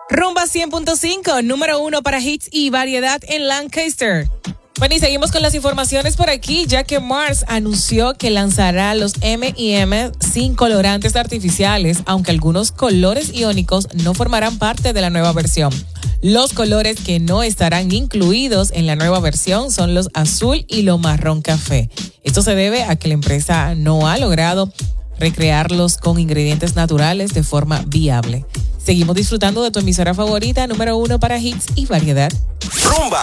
Rumba 100.5, número 1 para hits y variedad en Lancaster. Bueno, y seguimos con las informaciones por aquí, ya que Mars anunció que lanzará los M&M sin colorantes artificiales, aunque algunos colores iónicos no formarán parte de la nueva versión. Los colores que no estarán incluidos en la nueva versión son los azul y lo marrón café. Esto se debe a que la empresa no ha logrado recrearlos con ingredientes naturales de forma viable. Seguimos disfrutando de tu emisora favorita, número 1 para hits y variedad. Rumba